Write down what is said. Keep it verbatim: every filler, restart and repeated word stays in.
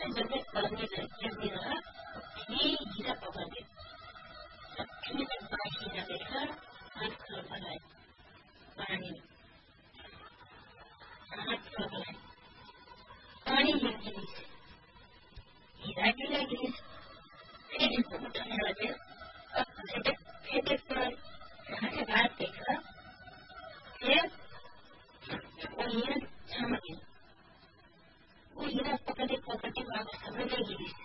से जब मैं करने चलने लगा फिर हीरा पकड़ गए। अब फिर एक बार हीरा देखा हाथ खोल बनाए पानी में हाथ खोल बनाए पानी में गिरी से हीरा गिरा गिरी से फिर इसको उठाने लगे। अब फिर फिर एक बार यहाँ से बाहर देखा फिर वो हीरा थम गया। वो हीरा पकड़े पकड़े वापस समझ गिरी